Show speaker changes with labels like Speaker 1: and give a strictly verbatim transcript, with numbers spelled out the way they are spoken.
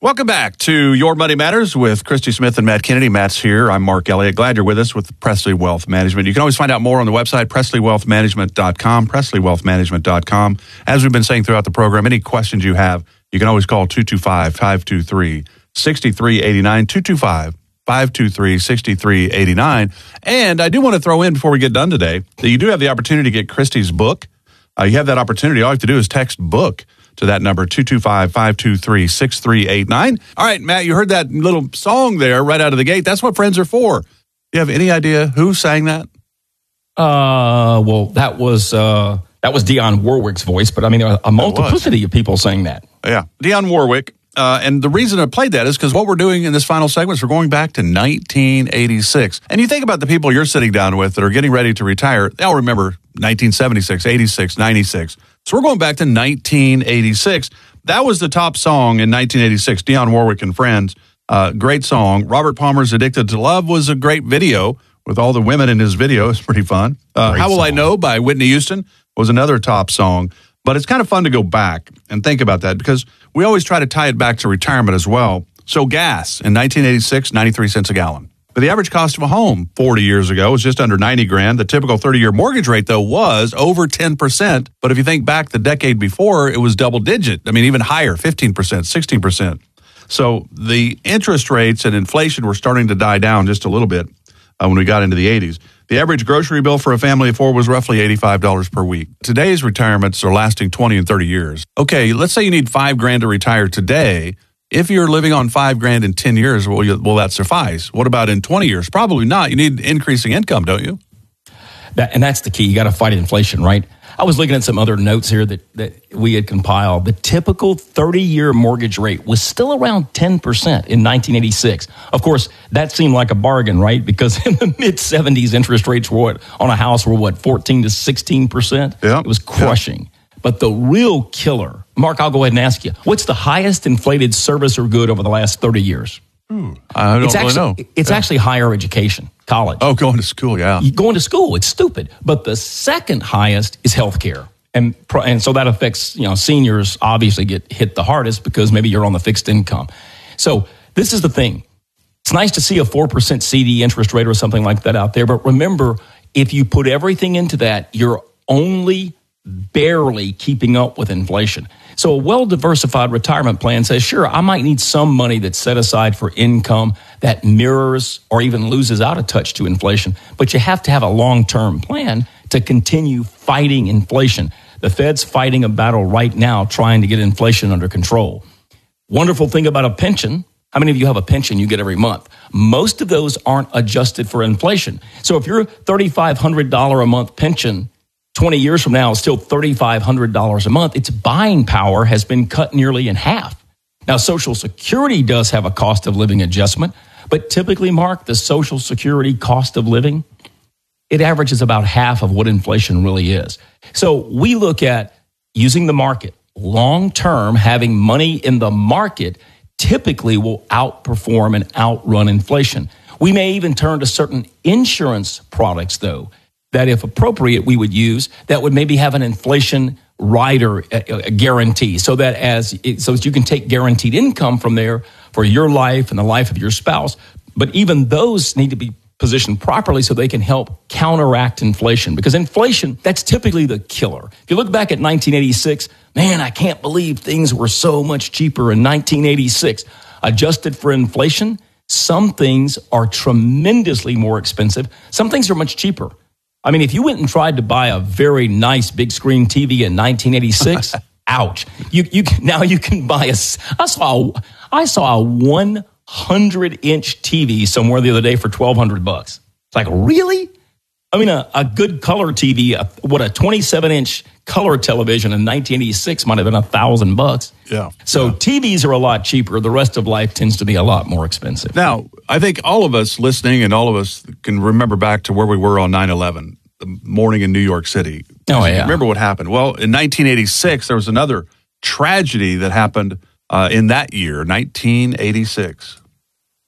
Speaker 1: Welcome back to Your Money Matters with Christy Smith and Matt Kennedy. Matt's here. I'm Mark Elliott. Glad you're with us with Presley Wealth Management. You can always find out more on the website, presley wealth management dot com, presley wealth management dot com. As we've been saying throughout the program, any questions you have, you can always call two two five, five two three, six three eight nine, two two five, five two three, six three eight nine. And I do want to throw in before we get done today that you do have the opportunity to get Christy's book. Uh, you have that opportunity. All you have to do is text book to that number, two two five, five two three, six three eight nine. All right, Matt, you heard that little song there right out of the gate. That's what friends are for. Do you have any idea who sang that?
Speaker 2: Uh, well, that was uh, that was Dionne Warwick's voice, but I mean, a, a multiplicity of people saying that.
Speaker 1: Yeah, Dionne Warwick. Uh, and the reason I played that is because what we're doing in this final segment is we're going back to nineteen eighty-six. And you think about the people you're sitting down with that are getting ready to retire, they all remember nineteen seventy-six, eighty-six, ninety-six. So we're going back to nineteen eighty-six. That was the top song in nineteen eighty-six, Dionne Warwick and Friends. Uh, great song. Robert Palmer's Addicted to Love was a great video with all the women in his video. It's pretty fun. Uh, How Will song. I Know by Whitney Houston was another top song. But it's kind of fun to go back and think about that because we always try to tie it back to retirement as well. So gas in nineteen eighty-six, ninety-three cents a gallon. But the average cost of a home forty years ago was just under ninety grand. The typical thirty-year mortgage rate, though, was over ten percent. But if you think back the decade before, it was double digit. I mean, even higher, fifteen percent, sixteen percent. So the interest rates and inflation were starting to die down just a little bit uh, when we got into the eighties. The average grocery bill for a family of four was roughly eighty-five dollars per week. Today's retirements are lasting twenty and thirty years. Okay, let's say you need five grand to retire today. If you're living on five grand in ten years, will, you, will that suffice? What about in twenty years? Probably not. You need increasing income, don't you?
Speaker 2: That, and that's the key. You got to fight inflation, right? I was looking at some other notes here that, that we had compiled. The typical thirty-year mortgage rate was still around ten percent in nineteen eighty-six. Of course, that seemed like a bargain, right? Because in the mid-seventies, interest rates were what, on a house were what, fourteen to sixteen percent?
Speaker 1: Yeah.
Speaker 2: It was crushing. Yeah. But the real killer, Mark, I'll go ahead and ask you, what's the highest inflated service or good over the last thirty years?
Speaker 1: Ooh, I don't
Speaker 2: it's
Speaker 1: really
Speaker 2: actually,
Speaker 1: know.
Speaker 2: It's yeah. actually higher education, college.
Speaker 1: Oh, going to school, yeah.
Speaker 2: Going to school, it's stupid. But the second highest is healthcare. And and so that affects, you know, seniors obviously get hit the hardest because maybe you're on the fixed income. So this is the thing. It's nice to see a four percent C D interest rate or something like that out there. But remember, if you put everything into that, you're only barely keeping up with inflation. So a well-diversified retirement plan says, sure, I might need some money that's set aside for income that mirrors or even loses out of touch to inflation. But you have to have a long-term plan to continue fighting inflation. The Fed's fighting a battle right now trying to get inflation under control. Wonderful thing about a pension, how many of you have a pension you get every month? Most of those aren't adjusted for inflation. So if your thirty-five hundred dollars a month pension twenty years from now is still thirty-five hundred dollars a month, its buying power has been cut nearly in half. Now, Social Security does have a cost of living adjustment, but typically, Mark, the Social Security cost of living, it averages about half of what inflation really is. So we look at using the market. Long-term, having money in the market typically will outperform and outrun inflation. We may even turn to certain insurance products, though, that if appropriate, we would use that would maybe have an inflation rider a, a guarantee so that as it, so that you can take guaranteed income from there for your life and the life of your spouse. But even those need to be positioned properly so they can help counteract inflation, because inflation, that's typically the killer. If you look back at nineteen eighty-six, man, I can't believe things were so much cheaper in nineteen eighty-six. Adjusted for inflation, some things are tremendously more expensive. Some things are much cheaper. I mean, if you went and tried to buy a very nice big screen T V in nineteen eighty-six, ouch. You you now you can buy a I saw I saw a one hundred inch T V somewhere the other day for twelve hundred bucks. It's like, really? I mean, a, a good color T V, a, what a twenty-seven inch color television in nineteen eighty-six might have been a thousand bucks.
Speaker 1: Yeah.
Speaker 2: So
Speaker 1: yeah.
Speaker 2: T Vs are a lot cheaper. The rest of life tends to be a lot more expensive.
Speaker 1: Now, I think all of us listening and all of us can remember back to where we were on nine eleven, the morning in New York City.
Speaker 2: Oh, yeah.
Speaker 1: Remember what happened? Well, in nineteen eighty-six, there was another tragedy that happened uh, in that year, nineteen eighty-six.